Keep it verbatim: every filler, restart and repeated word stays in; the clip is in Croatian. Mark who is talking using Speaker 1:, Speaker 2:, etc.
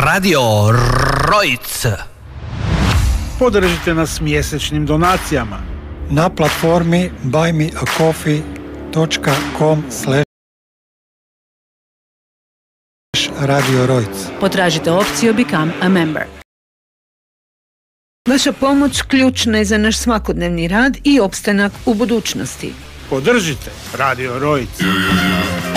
Speaker 1: Radio Rojc.
Speaker 2: Podržite nas mjesečnim donacijama
Speaker 3: na platformi buy me a coffee dot com slash Radio Rojc.
Speaker 4: Potražite opciju Become a Member. Vaša pomoć ključna je za naš svakodnevni rad i opstanak u budućnosti.
Speaker 2: Podržite Radio Rojc.